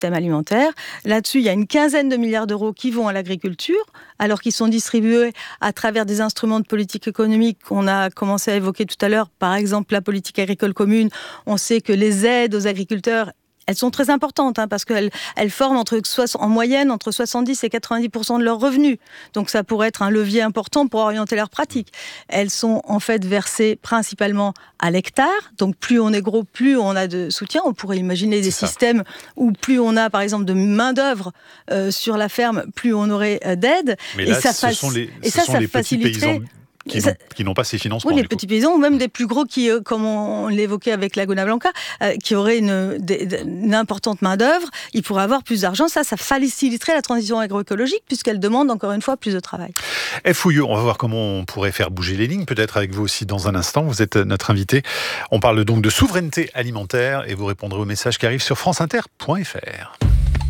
système alimentaire. Là-dessus, il y a une quinzaine de milliards d'euros qui vont à l'agriculture, alors qu'ils sont distribués à travers des instruments de politique économique qu'on a commencé à évoquer tout à l'heure. Par exemple, la politique agricole commune. On sait que les aides aux agriculteurs, elles sont très importantes parce qu'elles forment en moyenne entre 70 et 90% de leurs revenus. Donc ça pourrait être un levier important pour orienter leurs pratiques. Elles sont en fait versées principalement à l'hectare. Donc plus on est gros, plus on a de soutien. On pourrait imaginer des systèmes où plus on a par exemple de main-d'œuvre sur la ferme, plus on aurait d'aide. Mais là, ce sont les petits paysans qui n'ont pas ces financements. Oui, les petits paysans, ou même des plus gros qui, comme on l'évoquait avec Laguna Blanca, qui auraient une importante main-d'œuvre, ils pourraient avoir plus d'argent. Ça faciliterait la transition agroécologique, puisqu'elle demande encore une fois plus de travail. Fouilleux, on va voir comment on pourrait faire bouger les lignes, peut-être avec vous aussi dans un instant. Vous êtes notre invité. On parle donc de souveraineté alimentaire et vous répondrez aux messages qui arrivent sur franceinter.fr.